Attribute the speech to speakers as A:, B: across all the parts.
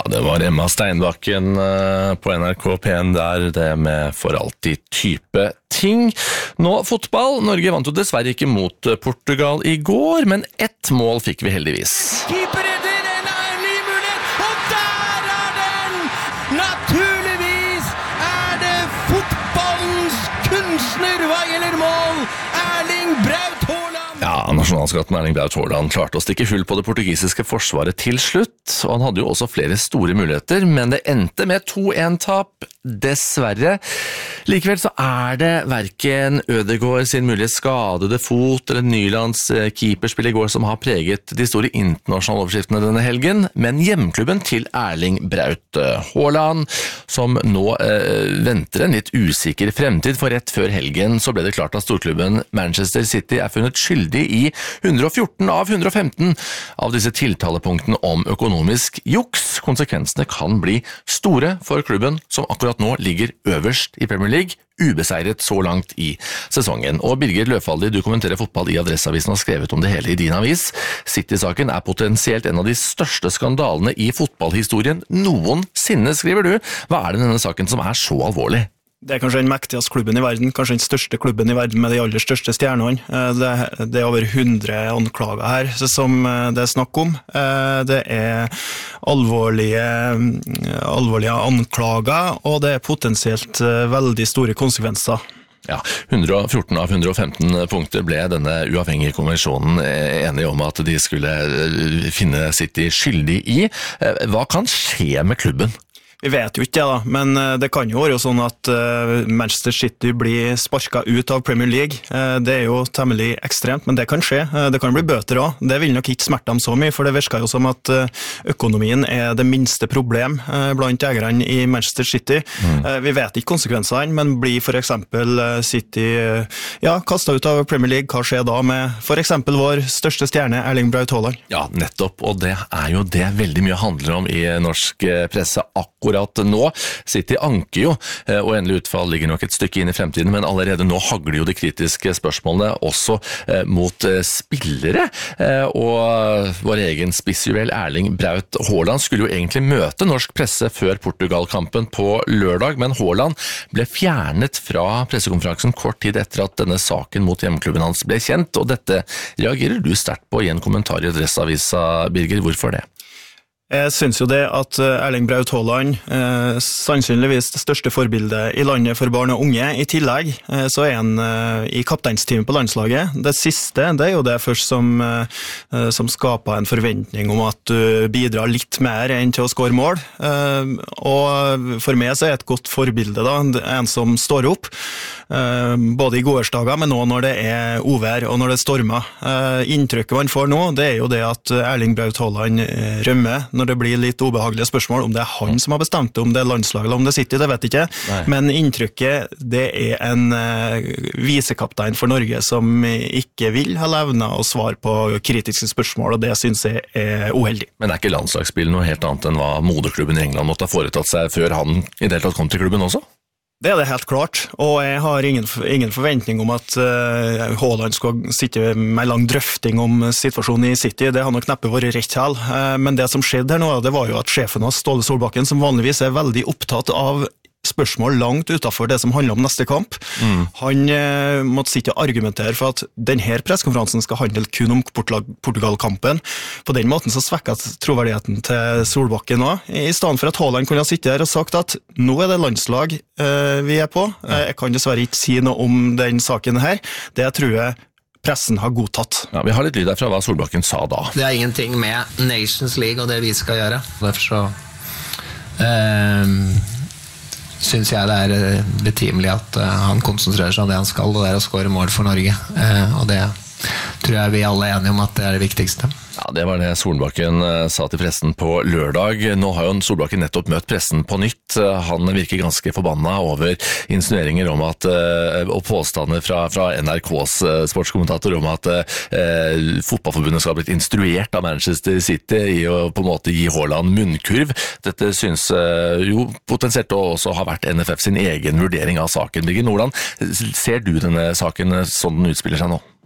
A: Det var Emma Steinbakken på NRK P1 der, det med for alltid type ting. Nå fotball. Norge vant jo dessverre ikke mot Portugal i går, men ett mål fikk vi heldigvis.
B: Keeper redder, en ny mulighet, og der den! Naturligvis det fotballens kunstner hva gjelder mål, Erling Braut Haaland!
A: Ja, nasjonalskatten Erling Braut Haaland klarte å stikke hull på det portugisiske forsvaret til slutt, og han hadde jo også flere store muligheter, men det endte med 2-1-tap, dessverre. Likevel så det hverken Ødegaard sin mulige skadede fot eller Nylands keeperspill i går som har preget de store internasjonale overskriftene denne helgen, men hjemklubben til Erling Braut Haaland, som nå venter en litt usikker fremtid, for rett før helgen så ble det klart at storklubben Manchester City funnet skyldig i 114 av 115 av disse tiltalepunktene om økonomisk juks. Konsekvensene kan bli store for klubben, som akkurat nå ligger øverst i Premier League, ubeseiret så langt i sesongen. Og Birger Løfaldi, du kommenterer fotball i Adresseavisen og har skrevet om det hele i din avis. City-saken potensielt en av de største skandalene i fotballhistorien noensinne, skriver du. Hva det denne saken som så alvorlig?
C: Det kanskje den mektigste klubben i verden, kanskje den største klubben i verden med de aller største stjernene. Det over 100 anklager her som det snakk om. Det alvorlige anklager, og det potensielt veldig store konsekvenser.
A: Ja, 114 av 115 punkter ble denne uavhengige konvensjonen enige om at de skulle finne City skyldig i. Hva kan skje med klubben?
C: Vi vet jo ikke det da, men det kan jo være sånn at Manchester City blir sparket ut av Premier League. Det jo temmelig ekstremt, men det kan skje. Det kan bli bøter også. Det vil nok ikke smerte dem så mye, for det virker jo som at økonomien det minste problem blant eierne i Manchester City. Vi vet ikke konsekvensene, men blir for eksempel City kastet ut av Premier League, hva skjer da med for eksempel vår største stjerne, Erling Braut Haaland?
A: Ja, nettopp, og det jo det veldig mye handler om i norsk presse akkurat nå. City anker jo, og endelig utfall ligger nok et stykke inn i fremtiden, men allerede nå hagler jo de kritiske spørsmålene også mot spillere, og vår egen spissjuvel Erling Braut Haaland skulle jo egentlig møte norsk presse før Portugal-kampen på lørdag, men Haaland ble fjernet fra pressekonferansen kort tid etter at denne saken mot hjemmeklubben hans ble kjent, og dette reagerer du sterkt på i en kommentar i Adresseavisa, Birger. Hvorfor det?
C: Jeg synes jo det at Erling Braut Haaland, sannsynligvis det største forbildet i landet for barn og unge, i tillegg så han i kapteinsteamet på landslaget. Det siste, det jo det først som skaper en forventning om at du bidrar litt mer enn til å skåre mål. Og for meg så et godt forbilde da, en som står opp, både i gårsdager, men også når det uvær og når det stormer. Inntrykket man får nå, det jo det at Erling Braut Haaland rømmer når det blir litt ubehagelige spørsmål, om det han som har bestemt det, om det landslaget eller om det City, det vet jeg ikke. Nei. Men inntrykket, det en visekaptein for Norge som ikke vil ha levnet å svare på kritiske spørsmål, og det synes jeg uheldig.
A: Men ikke landslagsspill noe helt annet enn hva moderklubben i England måtte ha foretatt seg før han i det hele tatt kom til klubben også?
C: Det det helt klart, og jeg har ingen forventning om at Haaland skal sitte med lang drøfting om situasjonen i City. Det har nok neppe vært rett til. Men det som skjedde her nå, det var jo at sjefen av Ståle Solbakken, som vanligvis veldig opptatt av spørsmål langt utenfor det som handler om neste kamp. Han måtte sitte og argumentere for at denne pressekonferansen skal handle kun om Portugal-kampen. På den måten så svekket troverdigheten til Solbakken også, i stedet for at Haaland kunne ha sittet her og sagt at nå det landslag vi på. Jeg kan dessverre ikke si noe om den saken her. Det tror jeg pressen har godtatt.
A: Ja, vi har litt lyd derfra hva Solbakken sa da.
D: Det ingenting med Nations League og det vi skal gjøre. Derfor så synes jeg det betimelig at han konsentrerer seg om det han skal, og det å skåre mål for Norge. Og det tror jeg vi alle enige om at det det viktigste.
A: Ja, det var det Solbakken sa til pressen på lørdag. Nå har jo Solbakken nettopp møtt pressen på nytt. Han virker ganske forbannet over insinueringer om at, og påstander fra NRKs sportskommentator om at fotballforbundet skal ha blitt instruert av Manchester City i å på en måte gi Haaland munnkurv. Dette synes jo potensielt å også ha vært NFF sin egen vurdering av saken. Birger, hvordan ser du denne saken sånn den utspiller seg nå?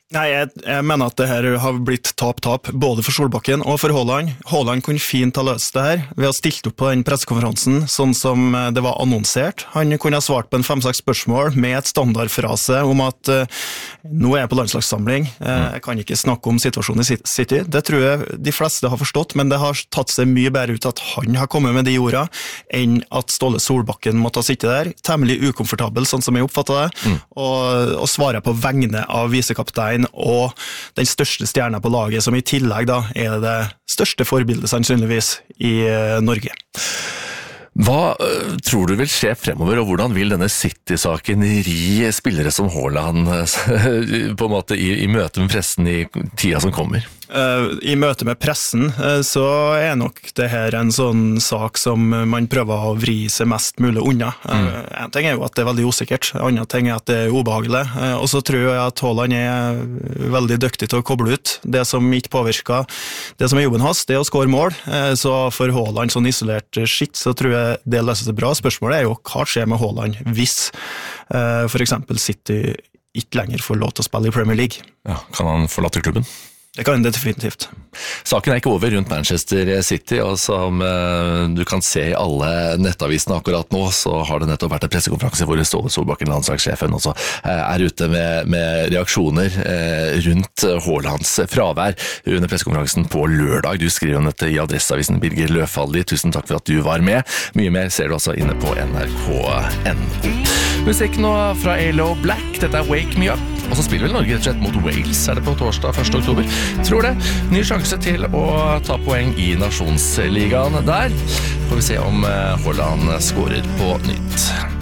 C: Nei, jeg mener at det her har blitt tap-tap, både for Solbakken og for Haaland. Haaland kunne fint ha løst det her ved å stilt opp på den pressekonferansen, sånn som det var annonsert. Han kunne ha svart på en 5-6 spørsmål med et standardfrase om at nå er jeg på landslagssamling, jeg kan ikke snakke om situasjonen i City. Det tror jeg de fleste har forstått, men det har tatt seg mye bedre ut at han har kommet med de ordene, enn at Ståle Solbakken måtte ha sittet der, temmelig ukomfortabel, sånn som jeg oppfattet det, og svare på vegne av visekaptein og den største stjerna på laget, som i tillegg da er det største forbildet sannsynligvis i Norge.
A: Hva tror du vil skje fremover, og hvordan vil denne City-saken ri spillere som Haaland på en måte i møte med pressen i tida som kommer?
C: I møte med pressen så er nok det her en sånn sak som man prøver å vri seg mest mulig unna. En ting er jo at det er veldig usikkert, en annen ting er at det er ubehagelig, og så tror jeg at Haaland er veldig dyktig til å koble ut. Det som ikke påvirker, det som er jobben hans, det er å skåre mål, så for Haaland sånn isolert skitt, så tror jeg det løser seg bra. Spørsmålet er jo hva skjer med Haaland hvis for eksempel City ikke lenger får lov til å spille i Premier League.
A: Ja, kan han forlate klubben?
C: Det kan det definitivt.
A: Saken er ikke over rundt Manchester City, og som du kan se i alle nettavisene akkurat nå, så har det nettopp vært en pressekonferanse hvor Ståle Solbakken, landslagssjefen, også er ute med reaksjoner rundt Haalands fravær under pressekonferansen på lørdag. Du skriver om dette i Adresseavisen, Birger Løfaldli. Tusen takk for at du var med. Mye mer ser du også inne på nrk.no. Musikk nå fra A.L.O. Black, dette er Wake Me Up. Og så spiller vel Norge rett og slett mot Wales, er det på torsdag 1. oktober? Tror det. Ny sjanse til å ta poeng i Nasjonsligaen der. Får vi se om Haaland skårer på nytt.